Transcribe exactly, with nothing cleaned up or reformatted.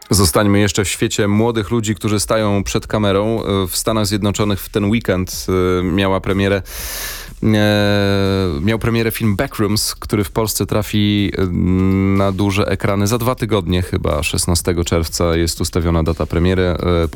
Zostańmy jeszcze w świecie młodych ludzi, którzy stają przed kamerą. W Stanach Zjednoczonych w ten weekend miała premierę miał premierę film Backrooms, który w Polsce trafi na duże ekrany za dwa tygodnie chyba. szesnastego czerwca jest ustawiona data premiery.